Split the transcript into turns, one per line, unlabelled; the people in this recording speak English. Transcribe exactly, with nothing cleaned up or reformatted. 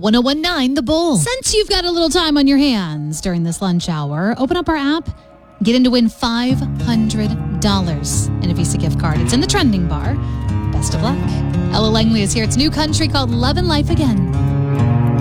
one oh one nine The Bull.
Since you've got a little time on your hands during this lunch hour, open up our app, get in to win five hundred dollars in a Visa gift card. It's in the trending bar. Best of luck. Ella Langley is here. It's new country called Love and Life Again.